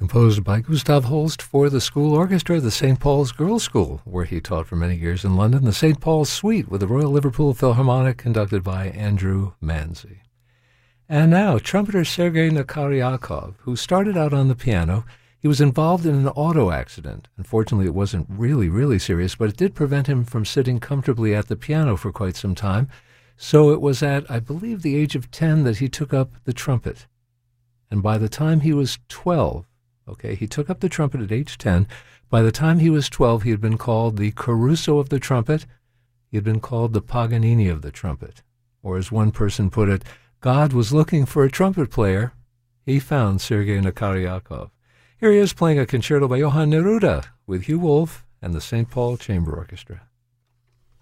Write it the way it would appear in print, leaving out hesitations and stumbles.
composed by Gustav Holst for the school orchestra, the St. Paul's Girls' School, where he taught for many years in London, the St. Paul's Suite with the Royal Liverpool Philharmonic, conducted by Andrew Manzi. And now, trumpeter Sergei Nakaryakov, who started out on the piano. He was involved in an auto accident. Unfortunately, it wasn't really serious, but it did prevent him from sitting comfortably at the piano for quite some time. So it was at, I believe, the age of 10 that he took up the trumpet. And by the time he was 12, he took up the trumpet at age 10. By the time he was 12, he had been called the Caruso of the trumpet. He had been called the Paganini of the trumpet. Or as one person put it, God was looking for a trumpet player. He found Sergei Nakaryakov. Here he is playing a concerto by Johann Neruda with Hugh Wolf and the St. Paul Chamber Orchestra.